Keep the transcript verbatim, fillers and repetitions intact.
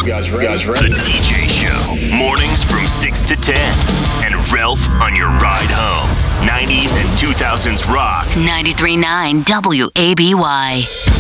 You guys ready? You guys ready? The D J Show. Mornings from six to ten. And Ralph on your ride home. nineties and two thousands rock. ninety-three point nine W A B Y.